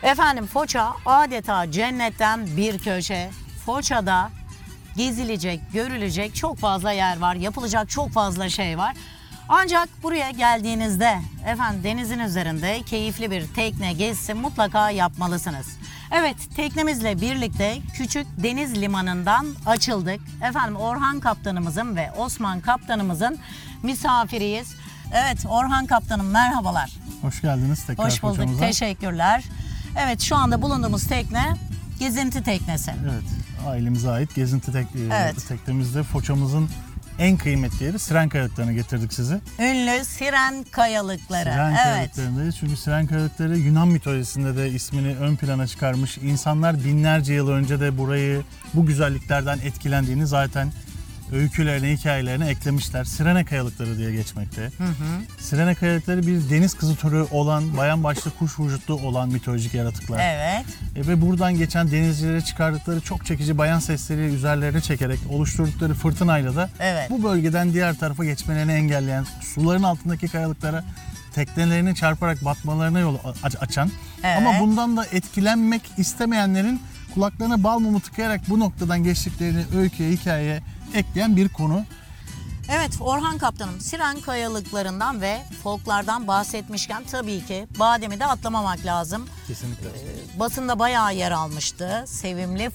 Efendim Foça adeta cennetten bir köşe. Foça'da gezilecek, görülecek çok fazla yer var. Yapılacak çok fazla şey var. Ancak buraya geldiğinizde efendim denizin üzerinde keyifli bir tekne gezisi mutlaka yapmalısınız. Evet, teknemizle birlikte küçük deniz limanından açıldık. Efendim Orhan kaptanımızın ve Osman kaptanımızın misafiriyiz. Evet Orhan kaptanım merhabalar. Hoş geldiniz tekrar Hoş bulduk, Foça'mıza. teşekkürler. Evet şu anda bulunduğumuz tekne gezinti teknesi. Evet, ailemize ait gezinti Evet. teknemizde Foça'mızın en kıymetli yeri Siren Kayalıkları'na getirdik sizi. Ünlü Siren Kayalıkları. Siren Evet. Kayalıkları'ndayız çünkü Siren Kayalıkları Yunan mitolojisinde de ismini ön plana çıkarmış. İnsanlar binlerce yıl önce de bu güzelliklerden etkilendiğini zaten öykülerine, hikayelerine eklemişler. Sirene Kayalıkları diye geçmekte. Sirene Kayalıkları bir deniz kızı türü olan, bayan başlı kuş vücutlu olan mitolojik yaratıklar. Evet. Ve buradan geçen denizcilere çıkardıkları çok çekici bayan sesleri üzerlerine çekerek oluşturdukları fırtınayla da Evet. bu bölgeden diğer tarafa geçmelerini engelleyen, suların altındaki kayalıklara teknelerini çarparak batmalarına yol açan Evet. ama bundan da etkilenmek istemeyenlerin kulaklarına bal mumu tıkayarak bu noktadan geçtiklerini öyküye, hikayeye ekleyen bir konu. Evet Orhan kaptanım, Siren Kayalıklarından ve folklardan bahsetmişken tabii ki Badem'i de atlamamak lazım. Kesinlikle. Basında bayağı yer almıştı. Sevimli